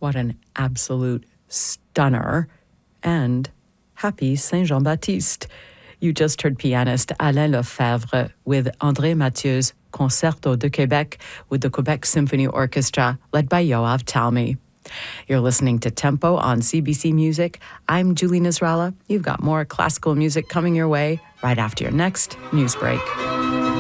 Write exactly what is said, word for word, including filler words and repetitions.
What an absolute stunner. And happy Saint Jean-Baptiste. You just heard pianist Alain Lefebvre with André Mathieu's Concerto de Québec with the Quebec Symphony Orchestra, led by Yoav Talmy. You're listening to Tempo on C B C Music. I'm Julie Nasrallah. You've got more classical music coming your way right after your next news break.